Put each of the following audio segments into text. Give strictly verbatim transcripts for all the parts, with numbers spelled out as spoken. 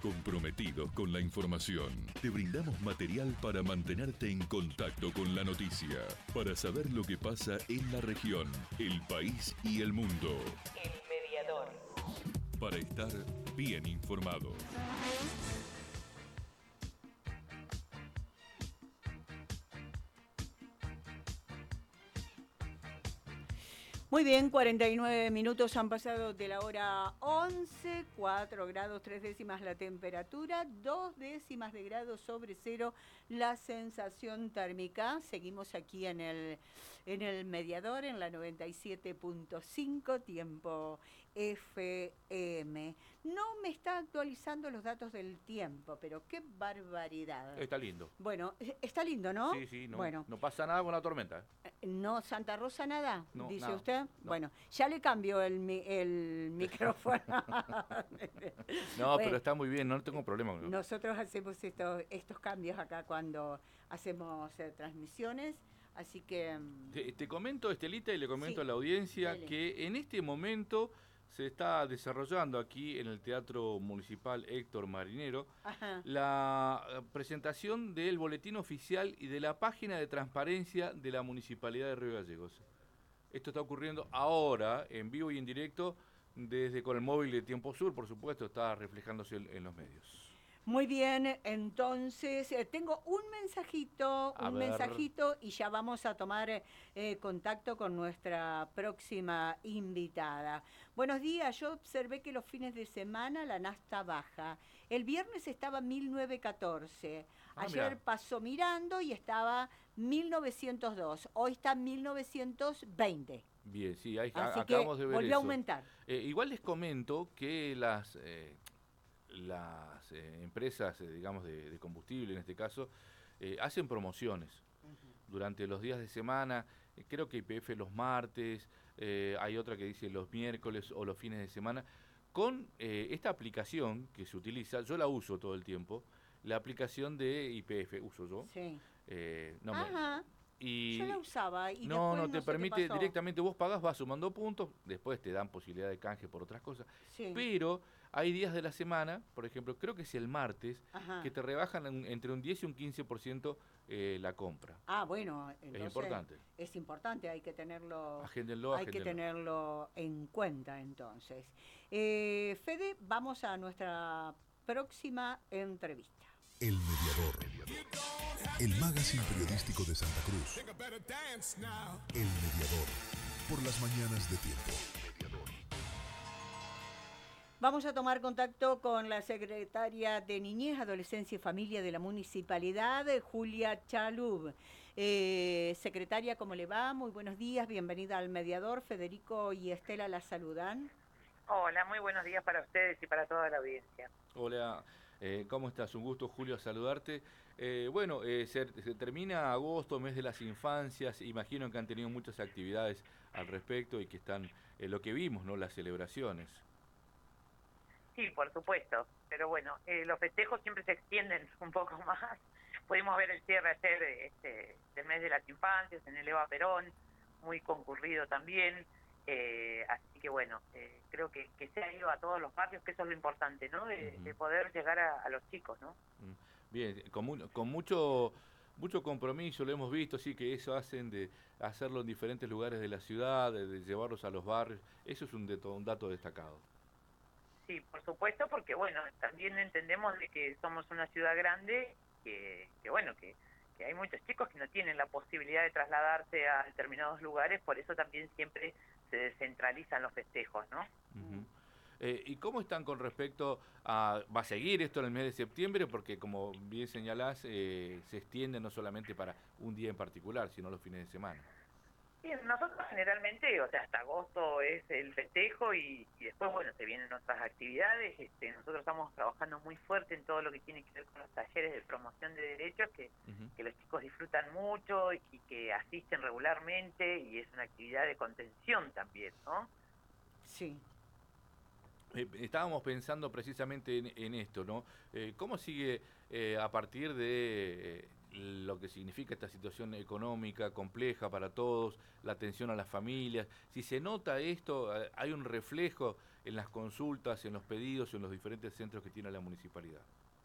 Comprometidos con la información, te brindamos material para mantenerte en contacto con la noticia, para saber lo que pasa en la región, el país y el mundo. El Mediador. Para estar bien informado. Muy bien, cuarenta y nueve minutos han pasado de la hora once, cuatro grados tres décimas la temperatura, dos décimas de grado sobre cero la sensación térmica. Seguimos aquí en el, en el Mediador, en la noventa y siete punto cinco, tiempo F M. No me está actualizando los datos del tiempo, pero qué barbaridad. Está lindo. Bueno, está lindo, ¿no? Sí, sí, no, bueno. no pasa nada con la tormenta. No, Santa Rosa nada, no, dice nada. usted. No. Bueno, ya le cambio el, el micrófono. No, bueno, pero está muy bien, no tengo problema. Nosotros hacemos estos, estos cambios acá cuando hacemos eh, transmisiones, así que... Te, te comento, Estelita, y le comento sí, a la audiencia dale. que en este momento se está desarrollando aquí en el Teatro Municipal Héctor Marinero Ajá. la presentación del boletín oficial y de la página de transparencia de la Municipalidad de Río Gallegos. Esto está ocurriendo ahora, en vivo y en directo, desde con el móvil de Tiempo Sur, por supuesto, está reflejándose en los medios. Muy bien, entonces eh, tengo un mensajito, A un ver. mensajito y ya vamos a tomar eh, contacto con nuestra próxima invitada. Buenos días, yo observé que los fines de semana la nafta baja. El viernes estaba mil novecientos catorce, Ah, ayer mirá. pasó mirando y estaba mil novecientos dos, hoy está mil novecientos veinte. Bien, sí, ahí Así acabamos que de ver volvió eso. a aumentar. Eh, igual les comento que las... Eh, las eh, empresas, eh, digamos, de, de combustible en este caso, eh, hacen promociones uh-huh. durante los días de semana. Eh, creo que Y P F los martes, eh, hay otra que dice los miércoles o los fines de semana. Con eh, esta aplicación que se utiliza, yo la uso todo el tiempo, la aplicación de Y P F, uso yo. Sí. Eh, no Ajá. me, y yo la usaba y no, no te no permite te directamente, vos pagás, vas sumando puntos, después te dan posibilidad de canje por otras cosas, sí. pero hay días de la semana, por ejemplo, creo que es el martes, Ajá. que te rebajan en, entre un diez y un quince por ciento eh, la compra. Ah, bueno, entonces es importante. Es importante, hay que tenerlo, agéndenlo, hay agéndenlo. que tenerlo en cuenta entonces. Eh, Fede, vamos a nuestra próxima entrevista. El Mediador. El magazine periodístico de Santa Cruz. El Mediador. Por las mañanas de Tiempo. Vamos a tomar contacto con la secretaria de Niñez, Adolescencia y Familia de la Municipalidad, Julia Chalub. Eh, secretaria, ¿cómo le va? Muy buenos días, bienvenida al Mediador. Federico y Estela la saludan. Hola, muy buenos días para ustedes y para toda la audiencia. Hola, eh, ¿cómo estás? Un gusto, Julio, saludarte. Eh, bueno, eh, se, se termina agosto, mes de las infancias. Imagino que han tenido muchas actividades al respecto y que están, eh, lo que vimos, ¿no? Las celebraciones. Sí, por supuesto. Pero bueno, eh, los festejos siempre se extienden un poco más. Pudimos ver el cierre ayer este, del mes de las infancias en el Eva Perón, muy concurrido también. Eh, así que bueno, eh, creo que, que se ha ido a todos los barrios, que eso es lo importante, ¿no? De, uh-huh. de poder llegar a, a los chicos, ¿no? Bien, con, mu- con mucho mucho compromiso, lo hemos visto, sí, que eso hacen de hacerlo en diferentes lugares de la ciudad, de, de llevarlos a los barrios, eso es un, dato, un dato destacado. Sí, por supuesto, porque bueno, también entendemos de que somos una ciudad grande, que, que bueno, que, que hay muchos chicos que no tienen la posibilidad de trasladarse a determinados lugares, por eso también siempre se descentralizan los festejos, ¿no? Uh-huh. Eh, ¿Y cómo están con respecto a... va a seguir esto en el mes de septiembre? Porque como bien señalás, eh, se extiende no solamente para un día en particular, sino los fines de semana. Sí, nosotros generalmente, o sea, hasta agosto es el festejo y, y después, bueno, se vienen otras actividades. Este, nosotros estamos trabajando muy fuerte en todo lo que tiene que ver con los talleres de promoción de derechos, que, uh-huh. que los chicos disfrutan mucho y, y que asisten regularmente, y es una actividad de contención también, ¿no? Sí. Eh, estábamos pensando precisamente en, en esto, ¿no? Eh, ¿Cómo sigue eh, a partir de eh, lo que significa esta situación económica compleja para todos, la atención a las familias? Si se nota esto, ¿hay un reflejo en las consultas, en los pedidos, en los diferentes centros que tiene la municipalidad.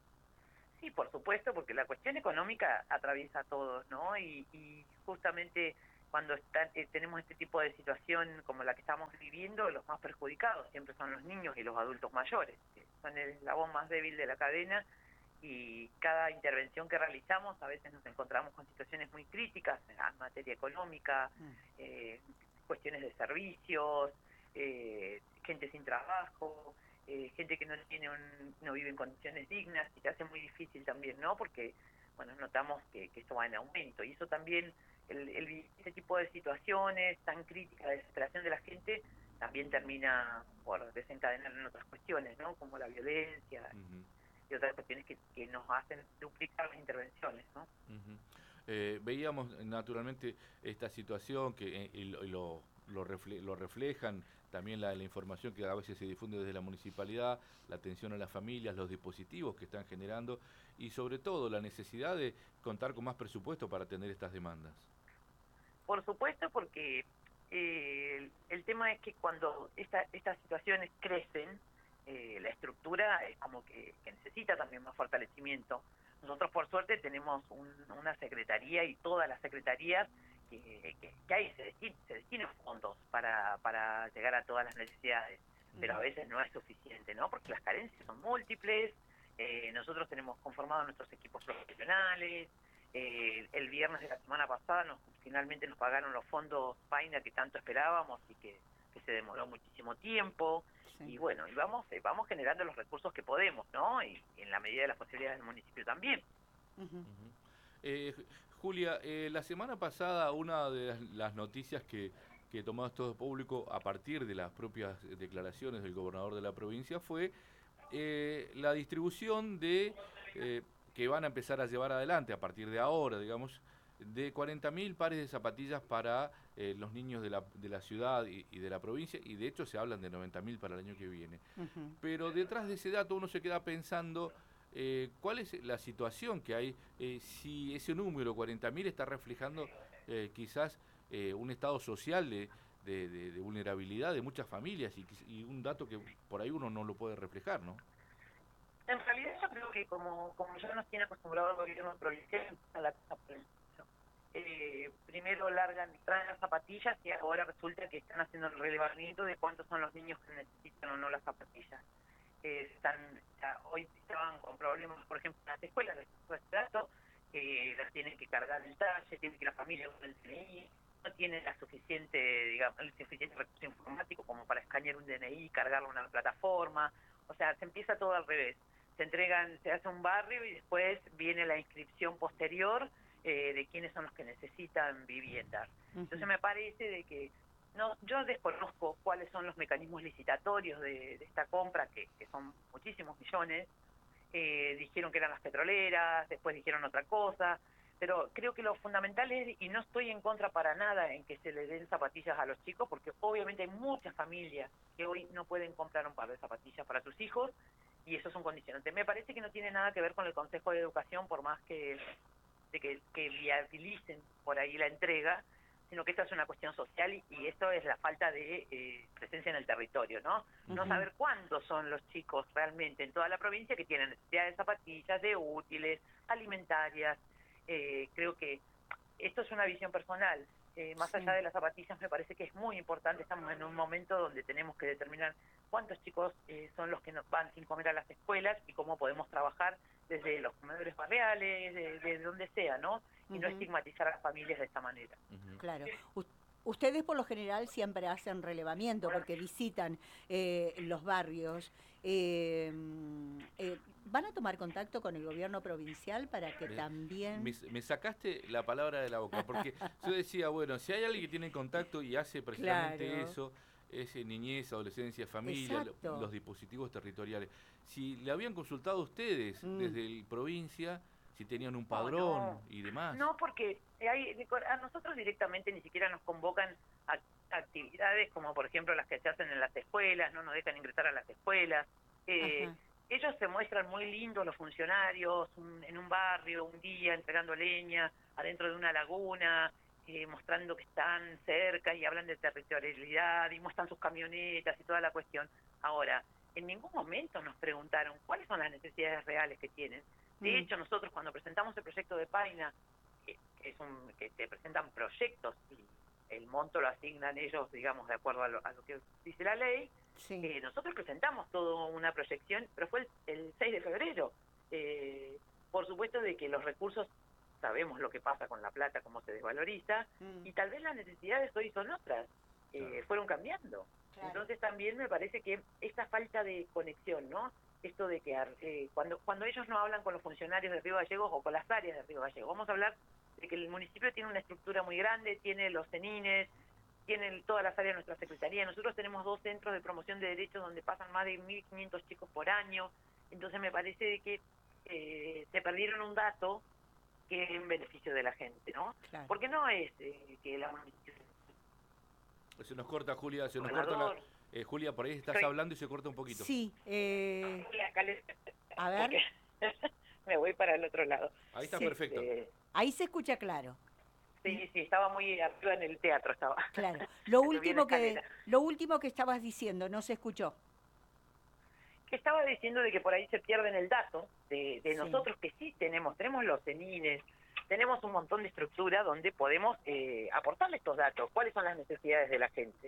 Sí, por supuesto, porque la cuestión económica atraviesa a todos, ¿no? Y, y justamente cuando está, eh, tenemos este tipo de situación como la que estamos viviendo, los más perjudicados siempre son los niños y los adultos mayores, que son el eslabón más débil de la cadena, y cada intervención que realizamos a veces nos encontramos con situaciones muy críticas en materia económica, eh, cuestiones de servicios, eh, gente sin trabajo, eh, gente que no tiene un, no vive en condiciones dignas, y se hace muy difícil también, ¿no? Porque, bueno, notamos que, que esto va en aumento, y eso también, el, el, este tipo de situaciones tan críticas, de desesperación de la gente, también termina por desencadenar en otras cuestiones, ¿no? Como la violencia, uh-huh. y otras cuestiones que, que nos hacen duplicar las intervenciones, ¿no? Uh-huh. eh, veíamos naturalmente esta situación que eh, lo, lo, refle lo reflejan también la, la información que a veces se difunde desde la municipalidad, la atención a las familias, los dispositivos que están generando y sobre todo la necesidad de contar con más presupuesto para atender estas demandas. Por supuesto, porque eh, el, el tema es que cuando esta, estas situaciones crecen, eh, la estructura es como que, que necesita también más fortalecimiento. Nosotros por suerte tenemos un, una secretaría y todas las secretarías que, que, que hay, se destinan, se destinan fondos para, para llegar a todas las necesidades, pero a veces no es suficiente, ¿no? Porque las carencias son múltiples, eh, nosotros tenemos conformados nuestros equipos profesionales, eh, el viernes de la semana pasada nos, finalmente nos pagaron los fondos PAINA que tanto esperábamos y que, que se demoró muchísimo tiempo, sí. Y bueno, y vamos, eh, vamos generando los recursos que podemos, ¿no? Y, y en la medida de las posibilidades del municipio también. Uh-huh. Uh-huh. eh, Julia, eh, la semana pasada una de las, las noticias que, que tomó todo público a partir de las propias declaraciones del gobernador de la provincia fue eh, la distribución de, eh, que van a empezar a llevar adelante a partir de ahora, digamos, de cuarenta mil pares de zapatillas para eh, los niños de la, de la ciudad y, y de la provincia, y de hecho se hablan de noventa mil para el año que viene. Uh-huh. Pero detrás de ese dato uno se queda pensando eh, cuál es la situación que hay, eh, si ese número, cuarenta mil, está reflejando eh, quizás eh, un estado social de, de, de, de vulnerabilidad de muchas familias, y, y un dato que por ahí uno no lo puede reflejar, ¿no? En realidad yo creo que como, como ya nos tiene acostumbrado el gobierno provincial a la Eh, primero largan, traen las zapatillas y ahora resulta que están haciendo el relevamiento de cuántos son los niños que necesitan o no las zapatillas. Eh, están ya, hoy estaban con problemas, por ejemplo, en las escuelas de estrato, eh, las tienen que cargar el talle, tienen que la familia con el D N I, no tienen la suficiente, digamos, el suficiente recurso informático como para escanear un D N I y cargarlo en una plataforma. O sea, se empieza todo al revés. Se entregan, se hace un barrio y después viene la inscripción posterior Eh, de quiénes son los que necesitan viviendas. Uh-huh. Entonces me parece de que no, yo desconozco cuáles son los mecanismos licitatorios de, de esta compra, que, que son muchísimos millones. Eh, dijeron que eran las petroleras, después dijeron otra cosa, pero creo que lo fundamental es, y no estoy en contra para nada en que se les den zapatillas a los chicos, porque obviamente hay muchas familias que hoy no pueden comprar un par de zapatillas para sus hijos, y eso es un condicionante. Me parece que no tiene nada que ver con el Consejo de Educación, por más que de que, que viabilicen por ahí la entrega, sino que esta es una cuestión social y, y esto es la falta de eh, presencia en el territorio, ¿no? Uh-huh. No saber cuántos son los chicos realmente en toda la provincia que tienen necesidad de zapatillas, de útiles, alimentarias. Eh, creo que esto es una visión personal. Eh, más sí. allá de las zapatillas me parece que es muy importante, estamos en un momento donde tenemos que determinar cuántos chicos eh, son los que nos van sin comer a las escuelas y cómo podemos trabajar desde los comedores barriales, de, de donde sea, ¿no? Y uh-huh. no estigmatizar a las familias de esta manera. Uh-huh. Claro. U- ustedes por lo general siempre hacen relevamiento porque visitan eh, los barrios. Eh, eh, ¿Van a tomar contacto con el gobierno provincial para que me, también...? Me, me sacaste la palabra de la boca, porque yo decía, bueno, si hay alguien que tiene contacto y hace precisamente claro. eso, es niñez, adolescencia, familia, lo, los dispositivos territoriales. Si le habían consultado a ustedes mm. desde el provincia, si tenían un padrón no, no. y demás. No, porque hay, a nosotros directamente ni siquiera nos convocan a actividades como por ejemplo las que se hacen en las escuelas, no nos dejan ingresar a las escuelas. Eh, ellos se muestran muy lindos los funcionarios, un, en un barrio, un día entregando leña, adentro de una laguna, eh, mostrando que están cerca y hablan de territorialidad y muestran sus camionetas y toda la cuestión. Ahora, en ningún momento nos preguntaron cuáles son las necesidades reales que tienen. De Mm. hecho, nosotros cuando presentamos el proyecto de Paina, que, que es un que se presentan proyectos y el monto lo asignan ellos, digamos, de acuerdo a lo, a lo que dice la ley, Sí. eh, nosotros presentamos toda una proyección, pero fue el, el seis de febrero. Eh, por supuesto de que los recursos, sabemos lo que pasa con la plata, cómo se desvaloriza, Mm. y tal vez las necesidades hoy son otras, eh, Claro. fueron cambiando. Claro. Entonces también me parece que esta falta de conexión, ¿no? Esto de que eh, cuando cuando ellos no hablan con los funcionarios de Río Gallegos o con las áreas de Río Gallegos, vamos a hablar de que el municipio tiene una estructura muy grande, tiene los cenines, tiene todas las áreas de nuestra secretaría. Nosotros tenemos dos centros de promoción de derechos donde pasan más de mil quinientos chicos por año. Entonces me parece de que eh, se perdieron un dato que es en beneficio de la gente, ¿no? Claro. Porque no es eh, que la municipio... Se nos corta, Julia, se nos corta la... Eh, Julia, por ahí estás Soy- hablando y se corta un poquito. Sí, eh, Acá les- a ver, porque me voy para el otro lado. Ahí está Sí. perfecto. Eh, ahí se escucha claro. sí, sí, estaba muy arriba en el teatro, estaba. Claro. Lo Me subí en último que escalera. lo último que estabas diciendo no se escuchó. Que estaba diciendo de que por ahí se pierden el dato de, de Sí. nosotros que sí tenemos, tenemos los cenines, tenemos un montón de estructura donde podemos eh, aportarle estos datos, cuáles son las necesidades de la gente.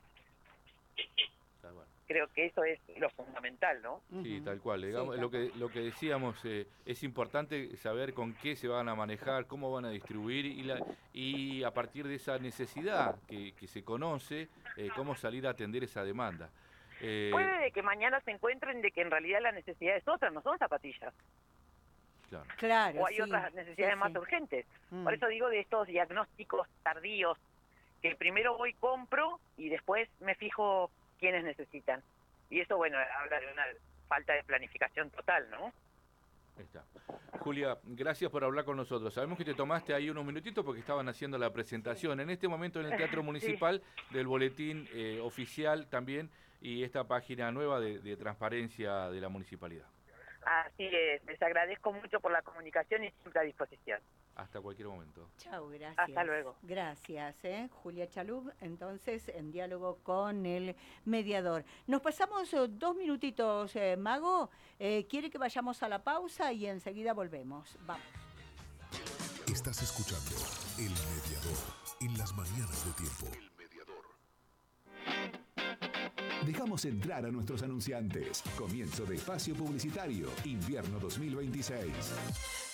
Tal cual. Creo que eso es lo fundamental, ¿no? Sí, Ujú. tal cual. Sí, Digamos, tal lo que cual. lo que decíamos, eh, es importante saber con qué se van a manejar, cómo van a distribuir y, la, y a partir de esa necesidad que, que se conoce, eh, cómo salir a atender esa demanda. Eh, Puede de que mañana se encuentren de que en realidad la necesidad es otra, no son zapatillas, claro. Claro, o hay sí, otras necesidades sí, más sí. urgentes. Mm. Por eso digo de estos diagnósticos tardíos, que primero voy, compro y después me fijo quiénes necesitan. Y eso, bueno, habla de una falta de planificación total, ¿no? Ahí está. Julia, gracias por hablar con nosotros. Sabemos que te tomaste ahí unos minutitos porque estaban haciendo la presentación en este momento en el Teatro Municipal del boletín eh, oficial también y esta página nueva de, de transparencia de la municipalidad. Así es, les agradezco mucho por la comunicación y siempre a disposición. Hasta cualquier momento. Chao, gracias. Hasta luego. Gracias, ¿eh? Julia Chalub, entonces, en diálogo con el mediador. Nos pasamos eh, dos minutitos, eh, Mago. Eh, ¿Quiere que vayamos a la pausa y enseguida volvemos? Vamos. Estás escuchando El Mediador en las mañanas de tiempo. El Mediador. Dejamos entrar a nuestros anunciantes. Comienzo de espacio publicitario, invierno dos mil veintiséis.